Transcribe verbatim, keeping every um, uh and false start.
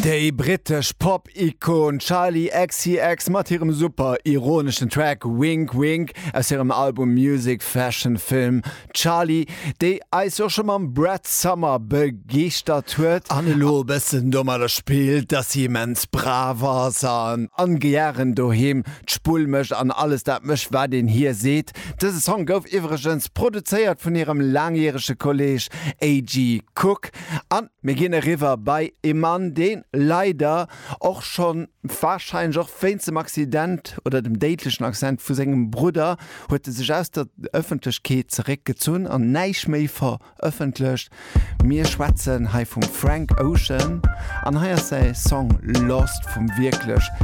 Dei britisch Pop-Ikon Charlie X C X mat ihrem super ironischen Track Wink Wink aus ihrem Album Music Fashion Film Charlie, déi eis jo schon am Brad Summer begeert huet. Anlo bessen dummer spielt, dass sie mens braver san angejaren doheem d'Spulmech an alles dat mech war den hier seht. Dese Song gouf iwregens produzéiert von ihrem langjährigesche Kolleg A G Cook an Megene River bei e Mann den leider auch schon wahrscheinlich auch feinstem Accident oder dem datlichen Akzent vu segem Bruder huete sich aus der Öffentlichkeit zurückgezogen an neich méi veröffentlicht. Mir schwatzen hai vom Frank Ocean an haier sei Song Lost vom wirklich